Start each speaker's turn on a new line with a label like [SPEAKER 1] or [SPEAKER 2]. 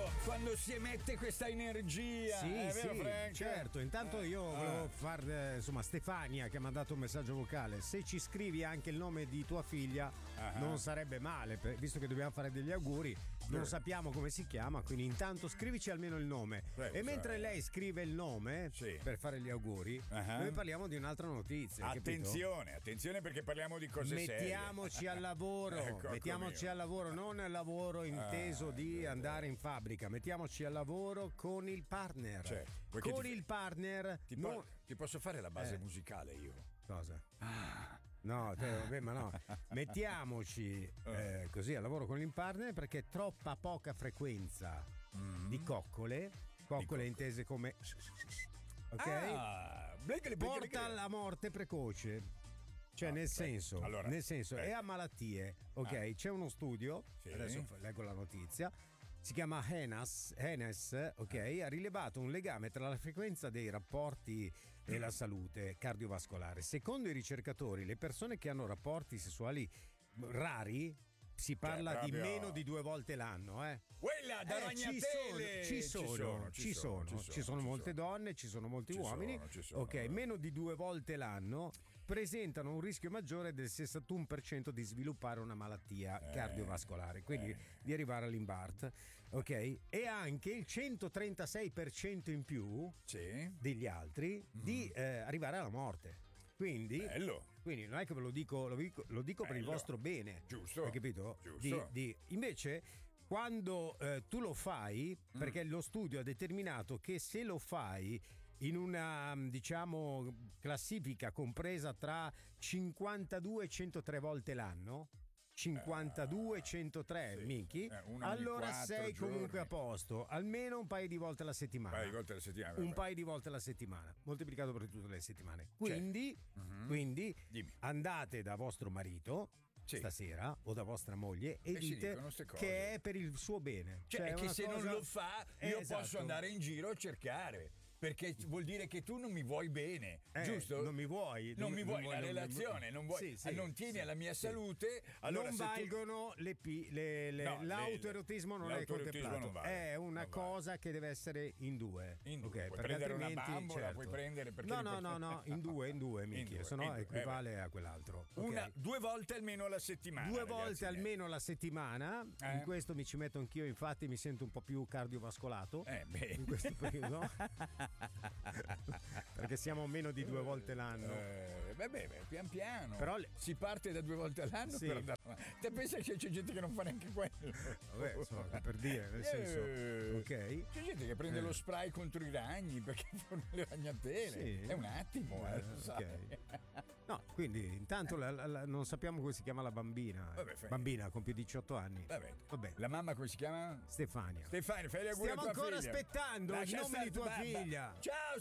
[SPEAKER 1] quando si emette questa energia.
[SPEAKER 2] Sì,
[SPEAKER 1] Vero,
[SPEAKER 2] sì,
[SPEAKER 1] Frank?
[SPEAKER 2] certo. Intanto io volevo far, insomma, Stefania che mi ha mandato un messaggio vocale. Se ci scrivi anche il nome di tua figlia, non sarebbe male, visto che dobbiamo fare degli auguri. Non sappiamo come si chiama, quindi intanto scrivici almeno il nome. E mentre lei scrive il nome per fare gli auguri, noi parliamo di un'altra notizia.
[SPEAKER 1] Attenzione perché parliamo di cose serie.
[SPEAKER 2] Mettiamoci al lavoro,
[SPEAKER 1] Ecco,
[SPEAKER 2] mettiamoci al lavoro, non al lavoro inteso di andare in fabbrica, mettiamoci al lavoro con il partner. Con il partner.
[SPEAKER 1] Ti posso fare la base musicale io?
[SPEAKER 2] Cosa? No, vabbè, ma no. Mettiamoci così al lavoro con il partner perché troppa poca frequenza di coccole intese come porta alla morte precoce. Cioè nel senso è a malattie. C'è uno studio, adesso leggo la notizia. Si chiama Hennes, ha rilevato un legame tra la frequenza dei rapporti e la salute cardiovascolare. Secondo i ricercatori, le persone che hanno rapporti sessuali rari, si parla di meno di 2 volte l'anno,
[SPEAKER 1] Quella da ragnatele!
[SPEAKER 2] Ci sono molte donne, ci sono molti uomini. Meno di 2 volte l'anno presentano un rischio maggiore del 61% di sviluppare una malattia cardiovascolare, quindi di arrivare all'infarto, e anche il 136% in più degli altri di arrivare alla morte. Quindi non è che ve lo dico per il vostro bene,
[SPEAKER 1] giusto?
[SPEAKER 2] Hai capito?
[SPEAKER 1] Giusto.
[SPEAKER 2] Invece quando tu lo fai, perché lo studio ha determinato che se lo fai in una, diciamo, classifica compresa tra 52 e 103 volte l'anno, 52 103 minchi, allora sei comunque a posto, almeno un paio di volte alla settimana. Un paio di volte alla settimana, moltiplicato per tutte le settimane. Quindi andate da vostro marito stasera o da vostra moglie e dite che è per il suo bene.
[SPEAKER 1] Cioè che se non lo fa io posso andare in giro a cercare. Perché vuol dire che tu non mi vuoi bene, giusto?
[SPEAKER 2] Non mi vuoi
[SPEAKER 1] la relazione, non tieni alla mia salute. Allora
[SPEAKER 2] non valgono l'autoerotismo, non è contemplato. È una cosa che deve essere in due.
[SPEAKER 1] Puoi prendere una bambola, puoi prendere
[SPEAKER 2] no, in due, minchia, se no equivale a quell'alro.
[SPEAKER 1] 2 volte almeno alla settimana.
[SPEAKER 2] 2 volte almeno alla settimana. In questo mi ci metto anch'io, infatti mi sento un po' più cardiovascolato in questo periodo. Perché siamo meno di 2 volte l'anno.
[SPEAKER 1] Pian piano.
[SPEAKER 2] Però
[SPEAKER 1] si parte da 2 volte all'anno per andare. Te pensa che c'è gente che non fa neanche quello?
[SPEAKER 2] Vabbè, insomma, per dire, nel senso,
[SPEAKER 1] c'è gente che prende lo spray contro i ragni perché fanno le ragnatele. È un attimo,
[SPEAKER 2] No, quindi intanto non sappiamo come si chiama la bambina. Bambina con più di 18 anni. Vabbè.
[SPEAKER 1] La mamma come si chiama?
[SPEAKER 2] Stefania.
[SPEAKER 1] Stefania, fai gli auguri a tua figlia.
[SPEAKER 2] Stiamo ancora aspettando il nome di tua figlia.
[SPEAKER 1] Ciao